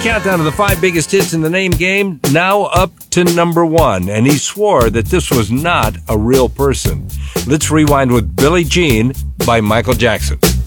Countdown to the 5 biggest hits in the name game, now up to number 1, and he swore that this was not a real person. Let's rewind with Billie Jean by Michael Jackson.